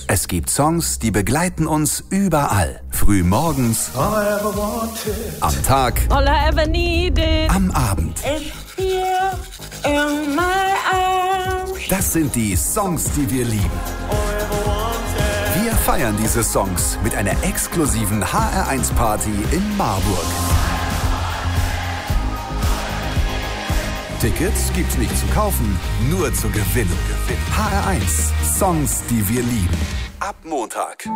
Es gibt Songs, die begleiten uns überall. Früh morgens, am Tag, All I ever needed, am Abend. is here in my arms. Das sind die Songs, die wir lieben. Wir feiern diese Songs mit einer exklusiven HR1-Party in Marburg. Tickets gibt's nicht zu kaufen, nur zu gewinnen. HR1, Songs, die wir lieben. Ab Montag.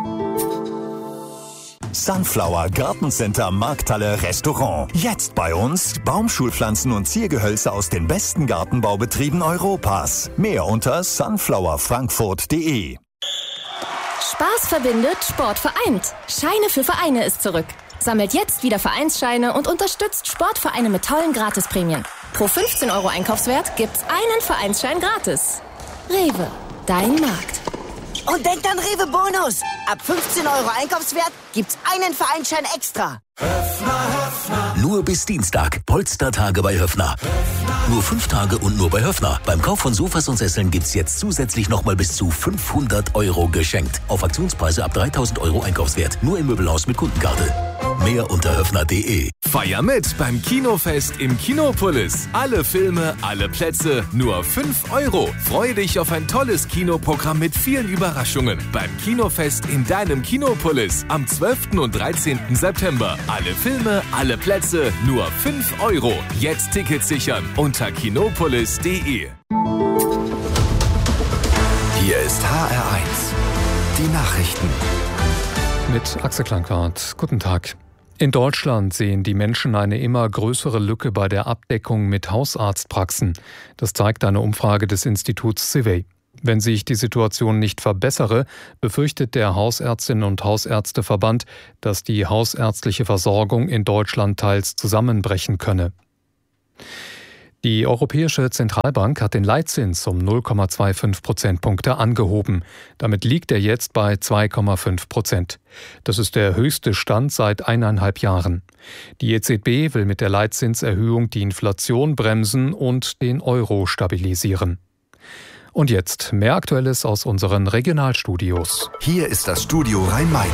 Sunflower Gartencenter Markthalle Restaurant. Jetzt bei uns Baumschulpflanzen und Ziergehölze aus den besten Gartenbaubetrieben Europas. Mehr unter sunflowerfrankfurt.de. Spaß verbindet, Sport vereint. Scheine für Vereine ist zurück. Sammelt jetzt wieder Vereinsscheine und unterstützt Sportvereine mit tollen Gratisprämien. Pro 15 € Einkaufswert gibt's einen Vereinsschein gratis. Rewe, dein Markt. Und denkt an Rewe Bonus. Ab 15 € Einkaufswert gibt's einen Vereinsschein extra. Nur bis Dienstag. Polstertage bei Höffner. Nur 5 Tage und nur bei Höffner. Beim Kauf von Sofas und Sesseln gibt's jetzt zusätzlich nochmal bis zu 500 € geschenkt. Auf Aktionspreise ab 3.000 € Einkaufswert. Nur im Möbelhaus mit Kundenkarte. Mehr unter höffner.de. Feier mit beim Kinofest im Kinopolis. Alle Filme, alle Plätze, nur 5 €. Freue dich auf ein tolles Kinoprogramm mit vielen Überraschungen. Beim Kinofest in deinem Kinopolis am 12. und 13. September. Alle Filme, alle Plätze, nur 5 €. Jetzt Tickets sichern unter kinopolis.de. Hier ist HR1, die Nachrichten. Mit Axel Klankwart. Guten Tag. In Deutschland sehen die Menschen eine immer größere Lücke bei der Abdeckung mit Hausarztpraxen. Das zeigt eine Umfrage des Instituts Civey. Wenn sich die Situation nicht verbessere, befürchtet der Hausärztinnen- und Hausärzteverband, dass die hausärztliche Versorgung in Deutschland teils zusammenbrechen könne. Die Europäische Zentralbank hat den Leitzins um 0,25 Prozentpunkte angehoben. Damit liegt er jetzt bei 2,5%. Das ist der höchste Stand seit 1,5 Jahren. Die EZB will mit der Leitzinserhöhung die Inflation bremsen und den Euro stabilisieren. Und jetzt mehr Aktuelles aus unseren Regionalstudios. Hier ist das Studio Rhein-Main.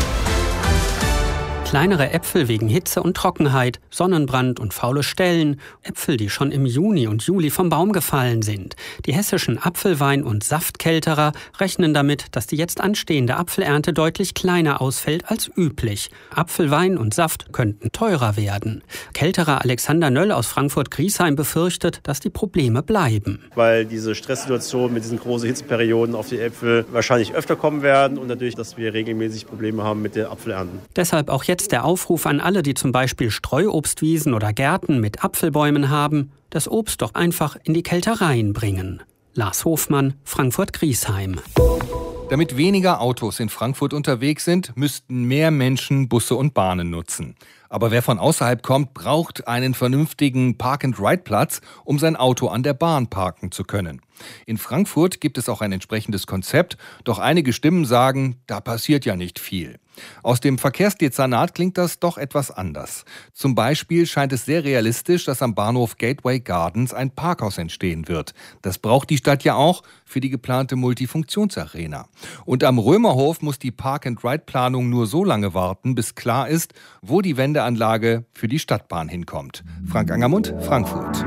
Kleinere Äpfel wegen Hitze und Trockenheit, Sonnenbrand und faule Stellen, Äpfel, die schon im Juni und Juli vom Baum gefallen sind. Die hessischen Apfelwein- und Saftkälterer rechnen damit, dass die jetzt anstehende Apfelernte deutlich kleiner ausfällt als üblich. Apfelwein und Saft könnten teurer werden. Kälterer Alexander Nöll aus Frankfurt-Griesheim befürchtet, dass die Probleme bleiben. Weil diese Stresssituation mit diesen großen Hitzeperioden auf die Äpfel wahrscheinlich öfter kommen werden und natürlich, dass wir regelmäßig Probleme haben mit der Apfelernten. Deshalb auch jetzt der Aufruf an alle, die zum Beispiel Streuobstwiesen oder Gärten mit Apfelbäumen haben, das Obst doch einfach in die Kältereien bringen. Lars Hofmann, Frankfurt-Griesheim. Damit weniger Autos in Frankfurt unterwegs sind, müssten mehr Menschen Busse und Bahnen nutzen. Aber wer von außerhalb kommt, braucht einen vernünftigen Park-and-Ride-Platz, um sein Auto an der Bahn parken zu können. In Frankfurt gibt es auch ein entsprechendes Konzept, doch einige Stimmen sagen, da passiert ja nicht viel. Aus dem Verkehrsdezernat klingt das doch etwas anders. Zum Beispiel scheint es sehr realistisch, dass am Bahnhof Gateway Gardens ein Parkhaus entstehen wird. Das braucht die Stadt ja auch für die geplante Multifunktionsarena. Und am Römerhof muss die Park-and-Ride-Planung nur so lange warten, bis klar ist, wo die Wendeanlage für die Stadtbahn hinkommt. Frank Angermund, Frankfurt.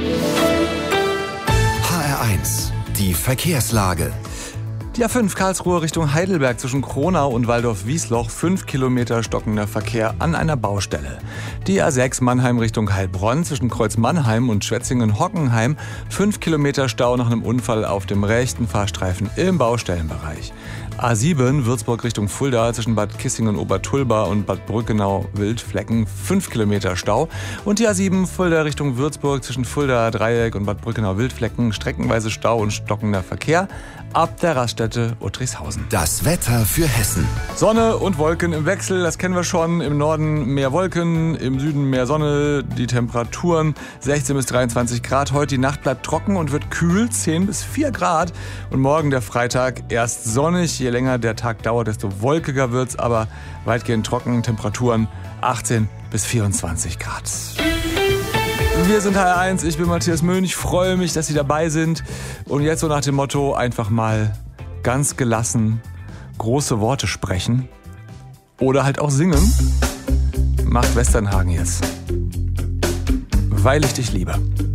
HR1, die Verkehrslage. Die A5 Karlsruhe Richtung Heidelberg zwischen Kronau und Waldorf-Wiesloch, 5 Kilometer stockender Verkehr an einer Baustelle. Die A6 Mannheim Richtung Heilbronn zwischen Kreuz Mannheim und Schwetzingen-Hockenheim, 5 Kilometer Stau nach einem Unfall auf dem rechten Fahrstreifen im Baustellenbereich. A7 Würzburg Richtung Fulda zwischen Bad Kissingen Obertulba und Bad Brückenau-Wildflecken, 5 Kilometer Stau. Und die A7 Fulda Richtung Würzburg zwischen Fulda Dreieck und Bad Brückenau-Wildflecken, streckenweise Stau und stockender Verkehr ab der Raststätte Uttrichshausen. Das Wetter für Hessen. Sonne und Wolken im Wechsel, das kennen wir schon. Im Norden mehr Wolken, im Süden mehr Sonne. Die Temperaturen 16 bis 23 Grad. Heute die Nacht bleibt trocken und wird kühl, 10 bis 4 Grad. Und morgen der Freitag erst sonnig. Je länger der Tag dauert, desto wolkiger wird's, aber weitgehend trocken. Temperaturen 18 bis 24 Grad. Wir sind HR1, ich bin Matthias Möhn, ich freue mich, dass Sie dabei sind. Und jetzt so nach dem Motto, einfach mal ganz gelassen große Worte sprechen oder halt auch singen, macht Westernhagen jetzt. Weil ich dich liebe.